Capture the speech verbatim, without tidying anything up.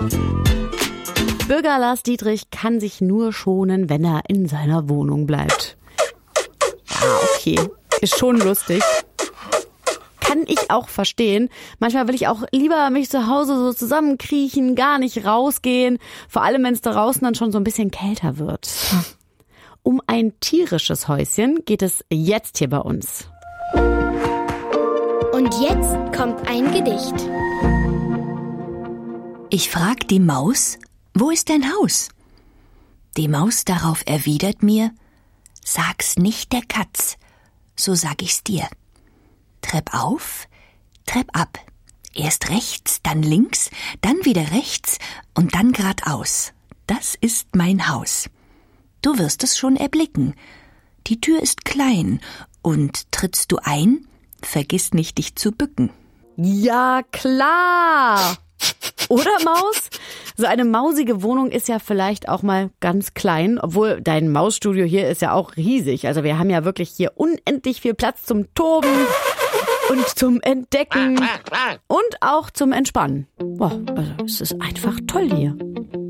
Bürger Lars Dietrich kann sich nur schonen, wenn er in seiner Wohnung bleibt. Ja, okay. Ist schon lustig. Kann ich auch verstehen. Manchmal will ich auch lieber mich zu Hause so zusammenkriechen, gar nicht rausgehen. Vor allem, wenn es draußen dann schon so ein bisschen kälter wird. Um ein tierisches Häuschen geht es jetzt hier bei uns. Und jetzt kommt ein Gedicht. Ich frag die Maus, wo ist dein Haus? Die Maus darauf erwidert mir, sag's nicht der Katz, so sag ich's dir. Trepp auf, trepp ab, erst rechts, dann links, dann wieder rechts und dann geradeaus. Das ist mein Haus. Du wirst es schon erblicken. Die Tür ist klein und trittst du ein, vergiss nicht, dich zu bücken. Ja, klar! Oder, Maus? So eine mausige Wohnung ist ja vielleicht auch mal ganz klein, obwohl dein Mausstudio hier ist ja auch riesig. Also wir haben ja wirklich hier unendlich viel Platz zum Toben und zum Entdecken und auch zum Entspannen. Boah, also es ist einfach toll hier.